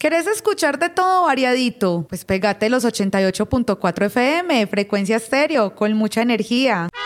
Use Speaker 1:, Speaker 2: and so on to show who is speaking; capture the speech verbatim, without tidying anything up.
Speaker 1: ¿Querés escuchar de todo variadito? Pues pégate los ochenta y ocho punto cuatro F M, frecuencia estéreo, con mucha energía.